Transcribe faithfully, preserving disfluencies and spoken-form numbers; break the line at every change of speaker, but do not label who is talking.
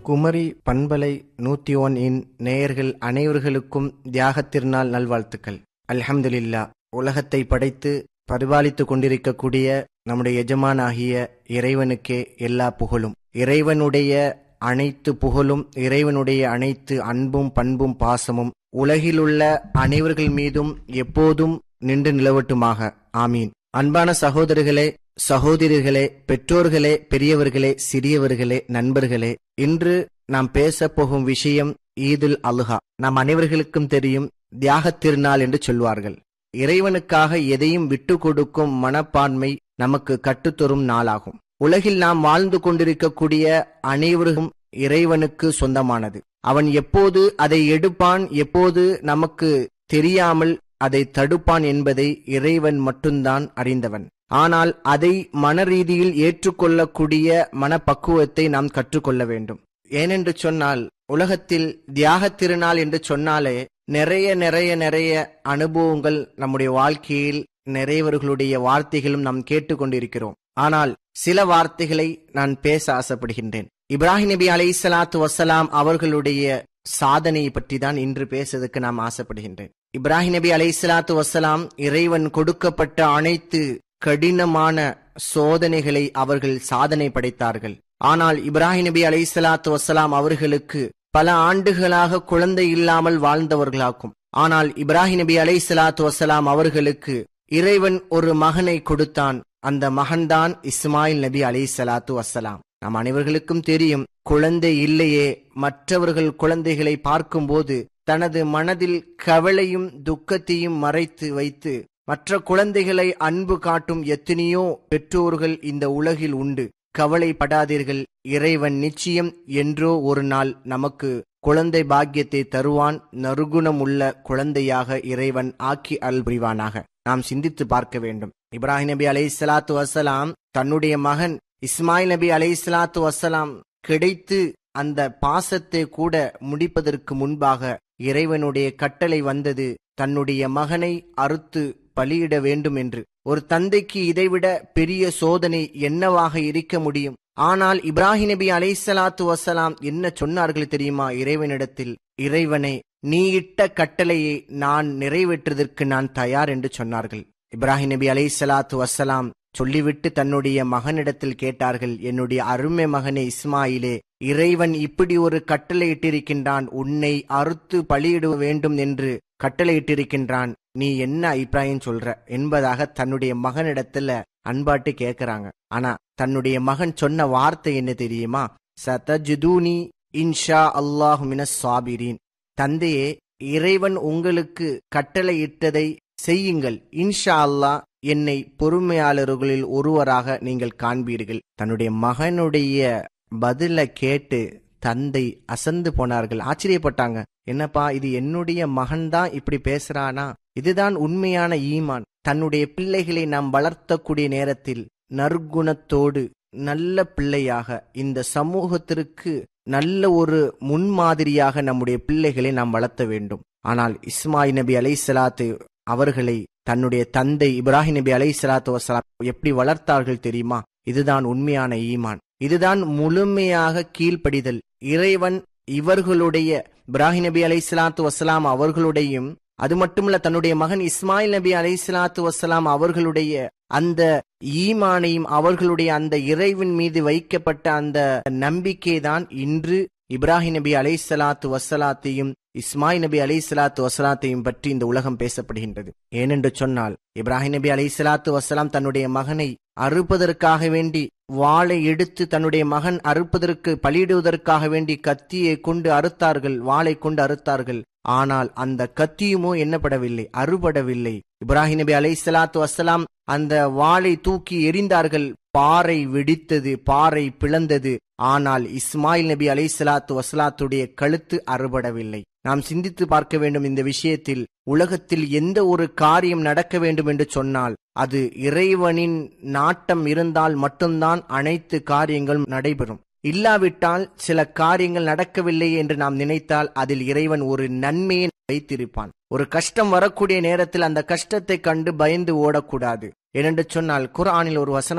குமரி பண்பலை நூத்தி one in நேயர்கள் அனைவர்களுக்கும் தியாகத் திருநாள் நல்வாழ்த்துக்கள். அல்ஹம்துலில்லா. உலகத்தை படைத்து பரிபாலித்து கொண்டிருக்கக்கூடிய நம்முடைய எஜமான் ஆகிய இறைவனுக்கே எல்லா புகழும். இறைவனுடைய அனைத்து புகழும், இறைவனுடைய அனைத்து அன்பும் பண்பும் பாசமும் உலகிலுள்ள அனைவர்கள் மீதும் எப்போதும் நின்று நிலவட்டுமாக. ஆமீன். அன்பான சகோதரர்களே, சகோதரிகளே, பெற்றோர்களே, பெரியவர்களே, சிறியவர்களே, நண்பர்களே, இன்று நாம் பேச போகும் விஷயம் ஈதுல் அல்ஹா. நாம் அனைவர்களுக்கும் தெரியும், தியாகத் திருநாள் என்று சொல்வார்கள். இறைவனுக்காக எதையும் விட்டு கொடுக்கும் மனப்பான்மை நமக்கு கற்றுத்தரும் நாளாகும். உலகில் நாம் வாழ்ந்து கொண்டிருக்கக்கூடிய அனைவரும் இறைவனுக்கு சொந்தமானது. அவன் எப்போது அதை எடுப்பான், எப்போது நமக்கு தெரியாமல் அதை தடுப்பான் என்பதை இறைவன் மட்டும்தான் அறிந்தவன். ஆனால் அதை மன ரீதியில் ஏற்றுக்கொள்ளக்கூடிய மனப்பக்குவத்தை நாம் கற்றுக்கொள்ள வேண்டும். ஏனென்று சொன்னால், உலகத்தில் தியாகத் திருநாள் என்று சொன்னாலே நிறைய நிறைய நிறைய அனுபவங்கள் நம்முடைய வாழ்க்கையில் நிறையவர்களுடைய வார்த்தைகளும் நாம் கேட்டுக்கொண்டிருக்கிறோம். ஆனால் சில வார்த்தைகளை நான் பேச ஆசைப்படுகின்றேன். இப்ராஹிம் நபி அலைஹிஸ்ஸலாத்து வஸ்ஸலாம் அவர்களுடைய சாதனையை பற்றி தான் இன்று பேசுவதற்கு நாம் ஆசைப்படுகின்றேன். இப்ராஹிம் நபி அலைஹிஸ்ஸலாத்து வஸ்ஸலாம் இறைவன் கொடுக்கப்பட்ட அனைத்து கடினமான சோதனைகளை அவர்கள் சாதனை படைத்தார்கள். ஆனால் இப்ராஹிம் நபி அலைஹிஸ்ஸலாத்து வஸ்ஸலாம் அவர்களுக்கு பல ஆண்டுகளாக குழந்தை இல்லாமல் வாழ்ந்தவர்களாகும். ஆனால் இப்ராஹிம் நபி அலைஹிஸ்ஸலாத்து வஸ்ஸலாம் அவர்களுக்கு இறைவன் ஒரு மகனை கொடுத்தான். அந்த மகன்தான் இஸ்மாயில் நபி அலைஹிஸ்ஸலாத்து வஸ்ஸலாம். நம் அனைவர்களுக்கும் தெரியும், குழந்தை இல்லையே. மற்றவர்கள் குழந்தைகளை பார்க்கும்போது தனது மனதில் கவலையும் துக்கத்தையும் மறைத்து வைத்து மற்ற குழந்தைகளை அன்பு காட்டும் எத்தனையோ பெற்றோர்கள் இந்த உலகில் உண்டு. கவலைப்படாதீர்கள், இறைவன் நிச்சயம் என்றோ ஒரு நாள் நமக்கு குழந்தை பாக்கியத்தை தருவான். நறுகுணம் உள்ள குழந்தையாக இறைவன் ஆக்கி அல் புரிவானாக. நாம் சிந்தித்து பார்க்க வேண்டும். இப்ராஹிம் நபி அலைஹிஸ்ஸலாத்து வஸ்ஸலாம் தன்னுடைய மகன் இஸ்மாயில் நபி அலைஹிஸ்ஸலாத்து வஸ்ஸலாம் கிடைத்து அந்த பாசத்தை கூட முடிப்பதற்கு முன்பாக இறைவனுடைய கட்டளை வந்தது, தன்னுடைய மகனை அறுத்து பலியிட வேண்டும் என்று. ஒரு தந்தைக்கு இதைவிட பெரிய சோதனை என்னவாக இருக்க முடியும்? ஆனால் இப்ராஹிம் நபி அலைஹிஸ்ஸலாத்து வஸ்ஸலாம் என்ன சொன்னார்கள் தெரியுமா? இறைவனிடத்தில், இறைவனை நீ இட்ட கட்டளையை நான் நிறைவேற்றுவதற்கு நான் தயார் என்று சொன்னார்கள். இப்ராஹிம் நபி அலைஹிஸ்ஸலாத்து வஸ்ஸலாம் சொல்லிவிட்டு தன்னுடைய மகனிடத்தில் கேட்டார்கள், என்னுடைய அருமை மகனே இஸ்மாயிலே, இறைவன் இப்படி ஒரு கட்டளை இட்டிருக்கின்றான், உன்னை அறுத்து பலியிட வேண்டும் என்று கட்டளையிட்டிருக்கின்றான், நீ என்ன அபிப்பிராயம் சொல்ற என்பதாக தன்னுடைய மகனிடத்துல அன்பாட்டு கேட்கிறாங்க. ஆனா தன்னுடைய மகன் சொன்ன வார்த்தை என்ன தெரியுமா? சதஜுதூனி இன்ஷா அல்லாஹு மினஸ் சாபிரீன். தந்தையே, இறைவன் உங்களுக்கு கட்டளையிட்டதை செய்யுங்கள், இன்ஷா அல்லாஹ் என்னை பொறுமையாளர்களில் ஒருவராக நீங்கள் காண்பீர்கள். தன்னுடைய மகனுடைய பதில கேட்டு தந்தை அசந்து போனார்கள், ஆச்சரியப்பட்டாங்க. என்னப்பா இது, என்னுடைய மகன்தான் இப்படி பேசுறானா? இதுதான் உண்மையான ஈமான். தன்னுடைய பிள்ளைகளை நாம் வளர்த்தக்கூடிய நேரத்தில் நற்குணத்தோடு நல்ல பிள்ளையாக, இந்த சமூகத்திற்கு நல்ல ஒரு முன்மாதிரியாக நம்முடைய பிள்ளைகளை நாம் வளர்த்த வேண்டும். ஆனால் இஸ்மாயில் நபி அலைஹிஸ்ஸலாத்து அவர்களை தன்னுடைய தந்தை இப்ராஹிம் நபி அலைஹிஸ்ஸலாத்து வஸ்ஸலாம் எப்படி வளர்த்தார்கள் தெரியுமா? இதுதான் உண்மையான ஈமான். இதுதான் முழுமையாக கீழ்ப்படிதல். இறைவன் இவர்களுடைய இப்ராஹிம் நபி அலைஹிஸ்ஸலாத்து வஸ்ஸலாம் அவர்களுடையும், அது மட்டுமல்ல தன்னுடைய மகன் இஸ்மாயில் நபி அலைஹிஸ்ஸலாத்து வஸ்ஸலாம் அவர்களுடைய அந்த ஈமானையும், அவர்களுடைய அந்த இறைவன் மீது வைக்கப்பட்ட அந்த நம்பிக்கை தான் இன்று இப்ராஹிம் நபி அலைஹிஸ்ஸலாத்து வஸ்ஸலாத்தையும் இஸ்மாயில் நபி அலைஹிஸ்ஸலாத்து வஸ்ஸலாத்தையும் பற்றி இந்த உலகம் பேசப்படுகின்றது. ஏனென்று சொன்னால், இப்ராஹிம் நபி அலைஹிஸ்ஸலாத்து வஸ்ஸலாம் தன்னுடைய மகனை அறுப்பதற்காக வேண்டி வாளை எடுத்து, தன்னுடைய மகன் அறுப்பதற்கு பலியிடுவதற்காக வேண்டி கத்தியை கொண்டு அறுத்தார்கள், வாளை கொண்டு அறுத்தார்கள். ஆனால் அந்த கத்தியுமோ என்னப்படவில்லை, அறுபடவில்லை. இப்ராஹிம் நபி அலைஹிஸ்ஸலாத்து வஸ்ஸலாம் அந்த வாளை தூக்கி எறிந்தார்கள், பாறை வெடித்தது, பாறை பிளந்தது. ஆனால் இஸ்மாயில் நபி அலைஹிஸ்ஸலாத்து வஸ்ஸலாத்துடைய கழுத்து அறுபடவில்லை. நாம் சிந்தித்து பார்க்க வேண்டும் இந்த விஷயத்தில். உலகத்தில் எந்த ஒரு காரியம் நடக்க வேண்டும் என்று சொன்னால் அது இறைவனின் நாட்டம் இருந்தால் மட்டும்தான் அனைத்து காரியங்களும் நடைபெறும். இல்லாவிட்டால் சில காரியங்கள் நடக்கவில்லை என்று நாம் நினைத்தால் அதில் இறைவன் ஒரு நன்மையை வைத்திருப்பான். ஒரு கஷ்டம் வரக்கூடிய நேரத்தில் அந்த கஷ்டத்தை கண்டு பயந்து ஓடக்கூடாது. ஏனென்று சொன்னால், குர்ஆனில் ஒரு வசனம்